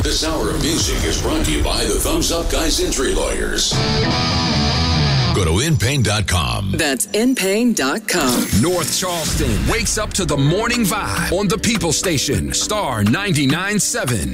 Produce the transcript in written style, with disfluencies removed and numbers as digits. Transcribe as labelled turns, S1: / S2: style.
S1: This hour of music is brought to you by the Thumbs Up Guys Injury Lawyers. Go to InPain.com.
S2: That's InPain.com.
S3: North Charleston wakes up to the morning vibe on the People Station, Star 99.7.